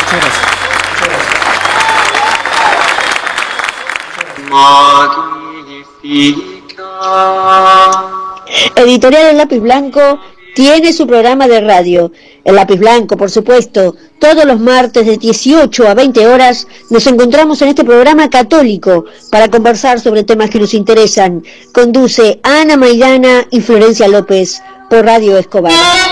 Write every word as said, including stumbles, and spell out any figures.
Muchas gracias. Editorial El Lápiz Blanco tiene su programa de radio. El Lápiz Blanco, por supuesto, todos los martes de dieciocho a veinte horas nos encontramos en este programa católico para conversar sobre temas que nos interesan. Conduce Ana Maidana y Florencia López por Radio Escobar.